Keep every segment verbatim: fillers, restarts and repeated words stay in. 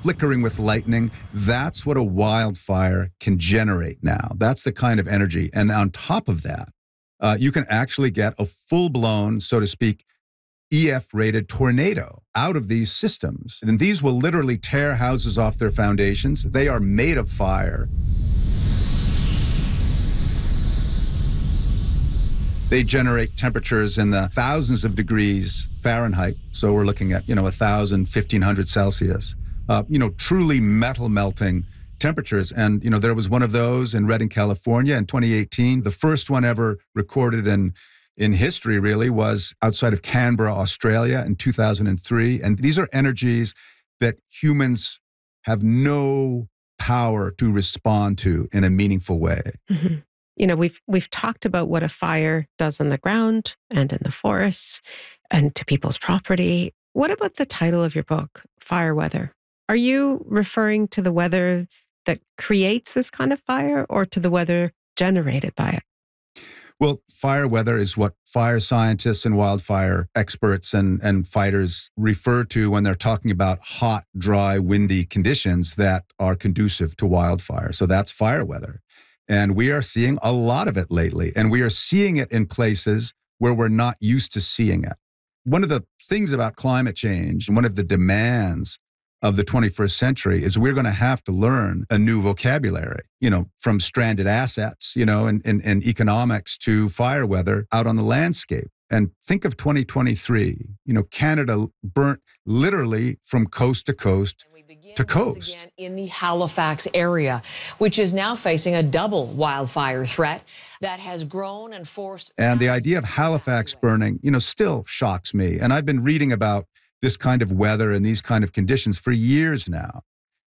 flickering with lightning. That's what a wildfire can generate now. That's the kind of energy. And on top of that, uh, you can actually get a full-blown, so to speak, E F-rated tornado out of these systems. And these will literally tear houses off their foundations. They are made of fire. They generate temperatures in the thousands of degrees Fahrenheit. So we're looking at, you know, one thousand, fifteen hundred Celsius. Uh, you know, truly metal melting temperatures. And, you know, there was one of those in Redding, California in twenty eighteen. The first one ever recorded in in history, really, was outside of Canberra, Australia in two thousand three. And these are energies that humans have no power to respond to in a meaningful way. Mm-hmm. You know, we've we've talked about what a fire does on the ground and in the forests and to people's property. What about the title of your book, Fire Weather? Are you referring to the weather that creates this kind of fire or to the weather generated by it? Well, fire weather is what fire scientists and wildfire experts and, and fighters refer to when they're talking about hot, dry, windy conditions that are conducive to wildfire. So that's fire weather. And we are seeing a lot of it lately. And we are seeing it in places where we're not used to seeing it. One of the things about climate change, one of the demands of the twenty-first century is we're going to have to learn a new vocabulary, you know, from stranded assets, you know, and, and, and economics to fire weather out on the landscape. And think of twenty twenty-three, you know, Canada burnt literally from coast to coast to coast. Again in the Halifax area, which is now facing a double wildfire threat that has grown and forced. And the idea of Halifax burning, you know, still shocks me. And I've been reading about this kind of weather and these kind of conditions for years now.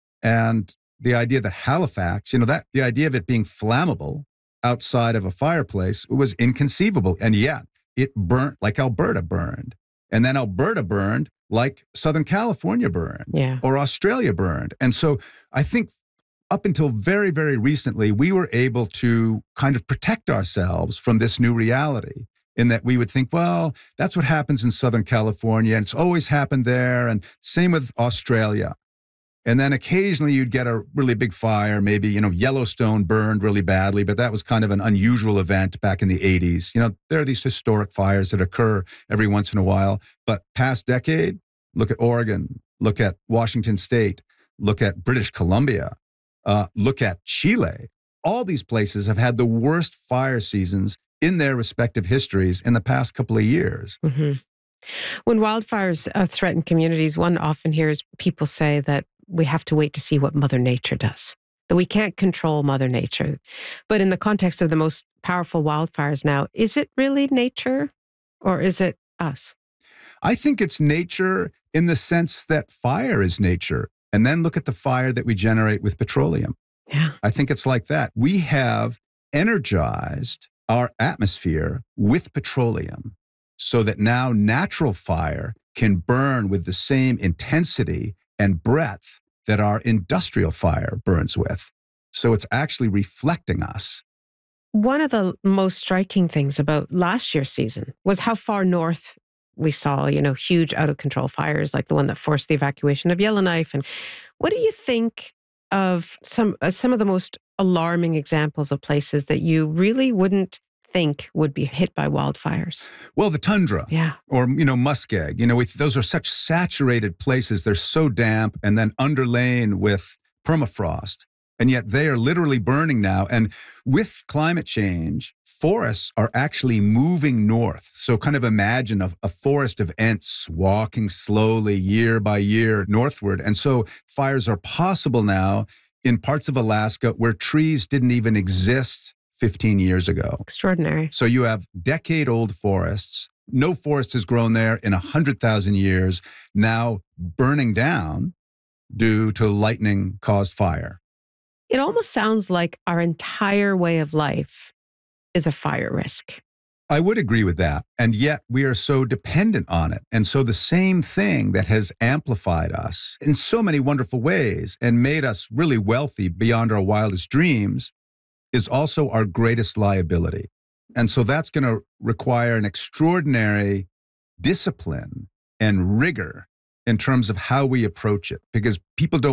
And the idea that Halifax, you know, that the idea of it being flammable outside of a fireplace was inconceivable. And yet it burnt like Alberta burned. And then Alberta burned like Southern California burned, yeah. or Australia burned. And so I think up until very, very recently, we were able to kind of protect ourselves from this new reality, in that we would think, well, that's what happens in Southern California, and it's always happened there, and same with Australia. And then occasionally you'd get a really big fire, maybe, you know, Yellowstone burned really badly, but that was kind of an unusual event back in the eighties. You know, there are these historic fires that occur every once in a while, but past decade, look at Oregon, look at Washington State, look at British Columbia, uh, look at Chile. All these places have had the worst fire seasons in their respective histories in the past couple of years. Mm-hmm. When wildfires uh, threaten communities, one often hears people say that we have to wait to see what Mother Nature does, that we can't control Mother Nature. But in the context of the most powerful wildfires now, is it really nature or is it us? I think it's nature in the sense that fire is nature. And then look at the fire that we generate with petroleum. Yeah. I think it's like that. We have energized our atmosphere with petroleum so that now natural fire can burn with the same intensity and breadth that our industrial fire burns with. So it's actually reflecting us. One of the most striking things about last year's season was how far north we saw, you know, huge out of control fires like the one that forced the evacuation of Yellowknife. And what do you think of some uh, some of the most alarming examples of places that you really wouldn't think would be hit by wildfires? Well, the tundra, yeah, or, you know, Muskeg, you know, we, those are such saturated places. They're so damp and then underlain with permafrost. And yet they are literally burning now. And with climate change, forests are actually moving north. So kind of imagine a, a forest of Ents walking slowly year by year northward. And so fires are possible now in parts of Alaska where trees didn't even exist fifteen years ago. Extraordinary. So you have decade-old forests. No forest has grown there in one hundred thousand years, now burning down due to lightning-caused fire. It almost sounds like our entire way of life is a fire risk. I would agree with that. And yet we are so dependent on it. And so the same thing that has amplified us in so many wonderful ways and made us really wealthy beyond our wildest dreams is also our greatest liability. And so that's going to require an extraordinary discipline and rigor in terms of how we approach it, because people don't